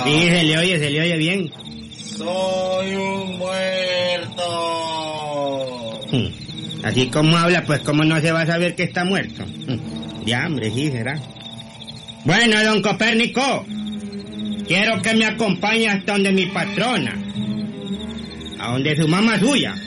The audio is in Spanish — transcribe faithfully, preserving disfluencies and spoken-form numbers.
Sí, se le oye, se le oye bien. Soy un muerto. Hmm. Así como habla, pues cómo no se va a saber que está muerto. Hmm. De hambre, sí, será. Bueno, don Copérnico, quiero que me acompañe hasta donde mi patrona, a donde su mamá suya.